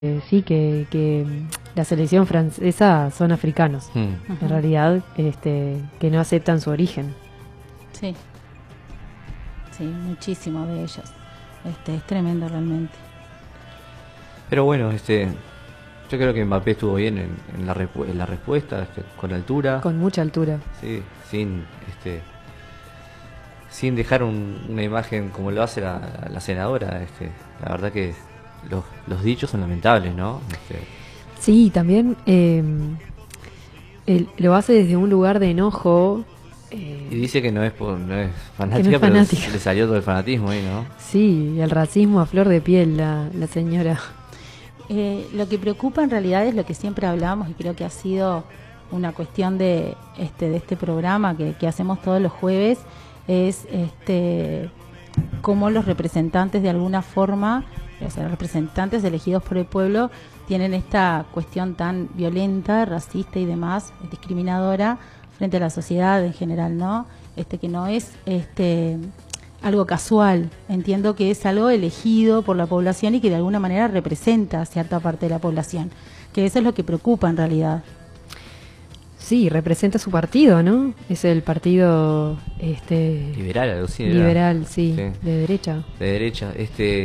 sí, que la selección francesa son africanos, en realidad, que no aceptan su origen. Sí, sí, muchísimos de ellos. Es tremendo realmente. Pero bueno, yo creo que Mbappé estuvo bien en la respuesta, con altura. Con mucha altura. Sí, sin dejar una imagen como lo hace la senadora. La verdad que los dichos son lamentables, ¿no? Sí, también lo hace desde un lugar de enojo. Y dice que no es fanática, que no es pero fanática. le salió todo el fanatismo ahí, ¿no? Sí, el racismo a flor de piel, la señora. Lo que preocupa en realidad es lo que siempre hablamos, y creo que ha sido una cuestión de este programa que hacemos todos los jueves, es cómo los representantes de alguna forma, o sea, los representantes elegidos por el pueblo, tienen esta cuestión tan violenta, racista y demás, discriminadora frente a la sociedad en general, ¿no? Que no es algo casual. Entiendo que es algo elegido por la población y que de alguna manera representa a cierta parte de la población, que eso es lo que preocupa en realidad. Sí, representa su partido, ¿no? Es el partido liberal, algo así, liberal, sí, de derecha. De derecha.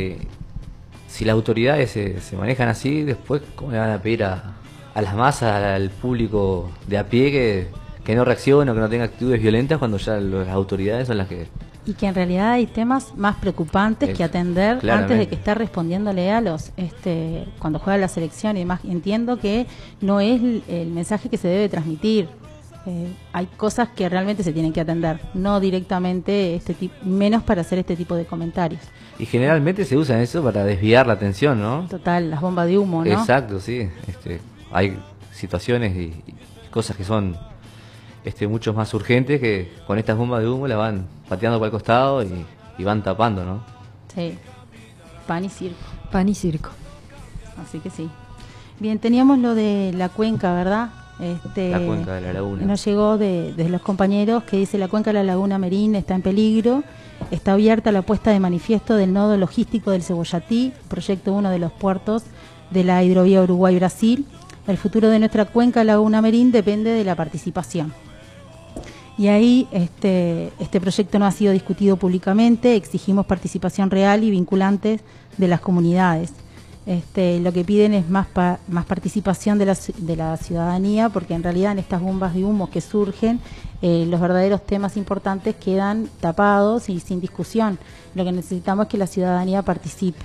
Si las autoridades se manejan así, después ¿cómo le van a pedir a las masas, al público de a pie que no reaccione o que no tenga actitudes violentas cuando ya las autoridades son las que... Y que en realidad hay temas más preocupantes que atender antes de que estar respondiéndole a los cuando juega la selección y demás. Entiendo que no es el mensaje que se debe transmitir. Hay cosas que realmente se tienen que atender, no directamente menos para hacer este tipo de comentarios. Y generalmente se usa eso para desviar la atención, ¿no? Total, las bombas de humo, ¿no? Exacto, sí. Hay situaciones y cosas que son mucho más urgentes, que con estas bombas de humo las van pateando para el costado y van tapando, ¿no? Sí, pan y circo. Pan y circo. Así que sí. Bien, teníamos lo de la cuenca, ¿verdad? La cuenca de la laguna. Nos llegó de los compañeros que dice: la cuenca de la laguna Merín está en peligro, está abierta la puesta de manifiesto del nodo logístico del Cebollatí, proyecto 1 de los puertos de la hidrovía Uruguay-Brasil. El futuro de nuestra cuenca Laguna Merín depende de la participación. Y ahí este proyecto no ha sido discutido públicamente, exigimos participación real y vinculantes de las comunidades. Lo que piden es más participación de la ciudadanía, porque en realidad en estas bombas de humo que surgen, los verdaderos temas importantes quedan tapados y sin discusión. Lo que necesitamos es que la ciudadanía participe,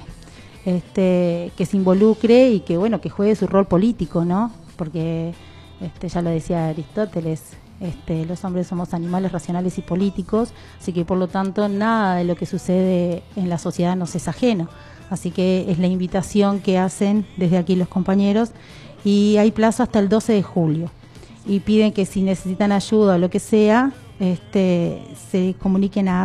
que se involucre y que juegue su rol político, ¿no? Porque ya lo decía Aristóteles, los hombres somos animales racionales y políticos, así que por lo tanto nada de lo que sucede en la sociedad nos es ajeno. Así que es la invitación que hacen desde aquí los compañeros, y hay plazo hasta el 12 de julio. Y piden que si necesitan ayuda o lo que sea, se comuniquen a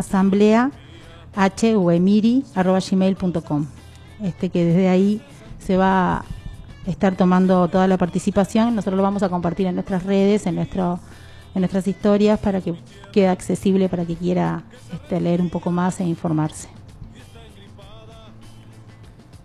asambleah@gmail.com, que desde ahí se va a estar tomando toda la participación. Nosotros lo vamos a compartir en nuestras redes, en nuestras historias, para que quede accesible para que quiera leer un poco más e informarse.